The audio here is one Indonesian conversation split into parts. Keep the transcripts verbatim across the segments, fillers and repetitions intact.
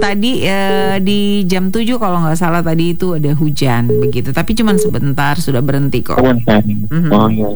tadi eh, di jam tujuh kalau nggak salah tadi itu ada hujan begitu, tapi cuman sebentar sudah berhenti kok. Sebentar. Mhm. Oh iya.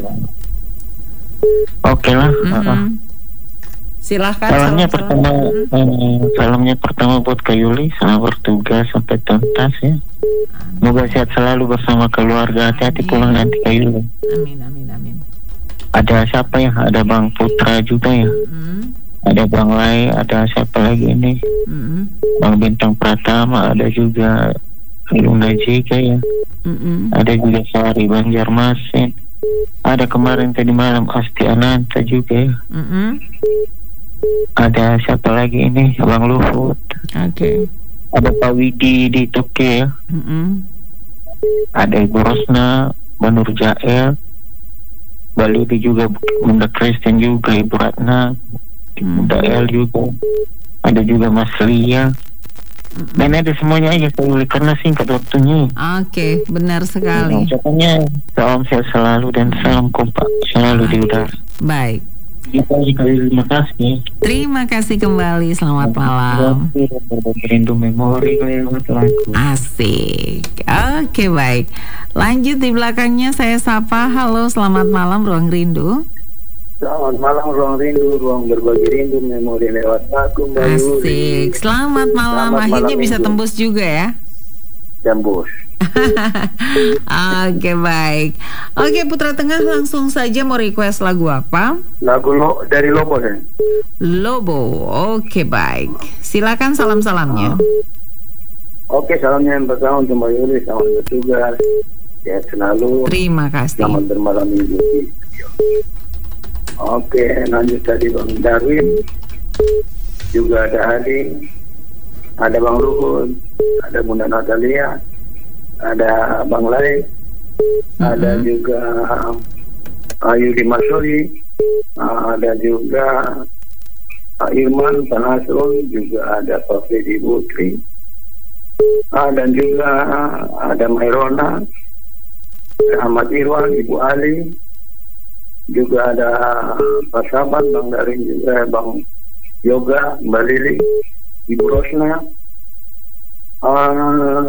Oke lah. Mhm. uh-uh. Silahkan. Salamnya salam-salam. pertama, Mhm. eh, salamnya pertama buat Kak Yuli, selamat bertugas sampai tuntas ya. Semoga sehat selalu bersama keluarga. Hati-hati Amin. pulang nanti Kak Yuli. Amin, amin, amin. Ada siapa ya? Ada Bang Putra juga ya. Mhm. Ada Bang Lai, ada siapa lagi ini? Mhm. Bang Bintang Pratama, ada juga Luna Jika ya. Mhm. Ada juga Sari Banjarmasin. Ada kemarin tadi malam Asti Ananta juga ya. Mhm. Ada siapa lagi ini? Bang Luhut. Oke. Ada Pak Widi di Tokyo ya. Mhm. Ada Ibu Rosna, Banur Jael, Bali juga, Bunda Kristen juga, Ibu Ratna, Bunda El juga. Ada juga Mas Lia. Dan ada semuanya aja Kak, karena singkat waktunya. Oke, benar sekali. Ucapannya salam sehat selalu dan salam kompak selalu di udara. Baik. Terima kasih. Terima kasih kembali. Selamat malam. Rindu memori lewat lagu. Asik. Oke, baik. Lanjut di belakangnya saya sapa. Halo, selamat malam Ruang Rindu. Selamat malam Ruang Rindu, ruang berbagi rindu memori lewat lagu Mbak Yuli. Asik. Selamat malam. Selamat Akhirnya malam, bisa Minggu. tembus juga ya. Jambus. Oke, baik. Oke, Putra Tengah, langsung saja mau request lagu apa? Lagu lo, dari Lobo ya. Lobo. Oke, baik. Silakan salam-salamnya. Oke, salamnya yang pertama untuk Mbak Yuli, selamat bertugas, sehat selalu, Terima kasih. selamat bermalam minggu di studio. Oke, lanjut tadi Bang Darwin, juga ada Hadi, ada Bang Luhut, ada Bunda Natalia, ada Bang Lai, ada juga Ayu Dimasuri, ada juga Pak Irman, Pak Nasrul, juga ada Pak Fedi Putri, ah, dan juga ada Mairona, Ahmad Irwan, Ibu Ali, juga ada Pak Sabat, Bang Darin juga, Bang Yoga, Mbak Lili, Ibu Rosna, ah,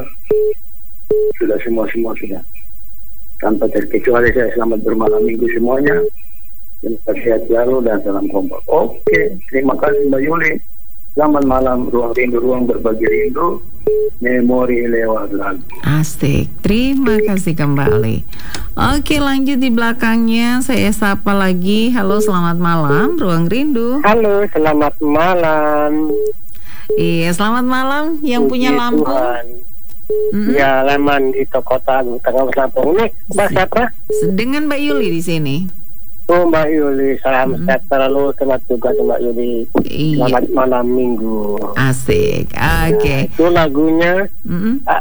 sudah semua-semua sudah. Tanpa terkecuali saya selamat bermalam minggu semuanya. Terima sehat selalu dan salam kompak. Oke, terima kasih Mbak Yuli. Selamat malam Ruang Rindu, ruang berbagi rindu, memori lewat lagu. Asik, terima kasih kembali. Oke, lanjut di belakangnya saya sapa lagi. Halo, selamat malam Ruang Rindu. Halo, selamat malam. Iya, selamat malam yang punya Puji lampu. Tuhan. Mm-mm. Ya, Leman di Kota Tengah Lampung. Ini Mbak siapa? Dengan Mbak Yuli di sini. Oh, Mbak Yuli, salam Mm-mm. sehat selalu, selamat juga Mbak Yuli. Iya, Selamat malam minggu. asik. Oke. Nah, itu lagunya Mm-mm. ah,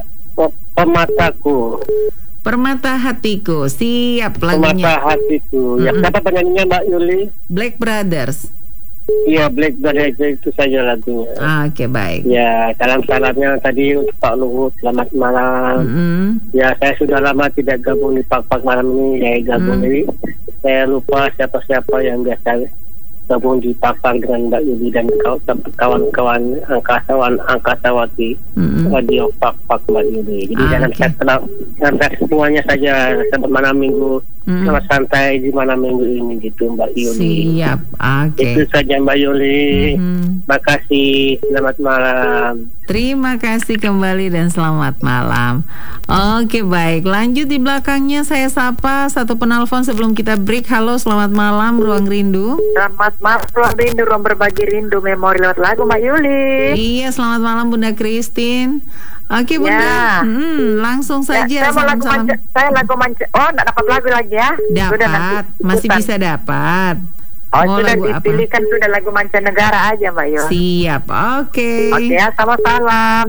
Pemataku, Permata hatiku, siap Pemata lagunya. hatiku. Ya, Mm-mm. siapa penyanyinya Mbak Yuli? Black Brothers. Iya, Black Brothers, itu saja lagunya. Oke, baik. Ya, salam-salamnya tadi untuk Pak Luhut, selamat malam. Mm-mm. Ya, saya sudah lama tidak gabung di Pak-Pak malam ini, saya gabung Hmm. ini. Saya lupa siapa-siapa yang biasa gabung di Pak-Pak dengan Mbak Yuli dan kawan-kawan angkasawan angkasawati Mm-mm. radio Pak-Pak Mbak Yuli. Jadi Ah, jangan oke. saya tenang, santai semuanya saja, selamat malam minggu, Mm-mm. selamat santai di malam minggu ini gitu Mbak Yuli. Siap. Oke. Itu saja Mbak Yuli. Mhm. Makasih, selamat malam. Terima kasih kembali dan selamat malam. Oke, baik. Lanjut di belakangnya saya sapa satu penelpon sebelum kita break. Halo, selamat malam Ruang Rindu. Selamat malam Ruang Rindu, ruang berbagi rindu, memori lewat lagu Mbak Yuli. Iya, selamat malam Bunda Christine. Oke, Bunda. Ya. Hmm, langsung Ya, saja saya mau lagu salam-salam. manca, saya lagu manca. Oh, enggak dapat lagu lagi ya? Sudah nanti Dapat, masih ikutan. bisa dapat. Oh, Mau sudah lagu apa? dipilihkan sudah lagu mancanegara aja Mbak Yuli. Siap. Oke. Oke ya, sama salam.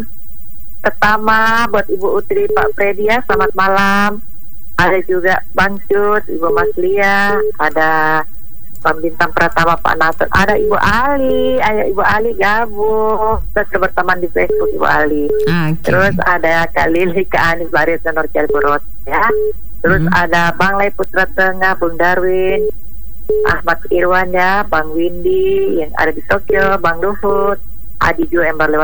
Pertama buat Ibu Utri, Pak Freddy ya, selamat malam. Ada juga Bang Cut, Ibu Mas Lia, ada Bang Bintang Pratama, Pak Nasr, ada Ibu Ali, ayo Ibu Ali gabung, terus berteman di Facebook Ibu Ali. Oke. Terus ada Kak Lili, Kak Anis, Baris, dan Norcal Burot ya. Terus Hmm. ada Bang Lai Putra Tengah, Bung Darwin, Ahmad Irwan ya, Bang Windy yang ada di Tokyo, Bang Luhut, Adi juga yang berlewat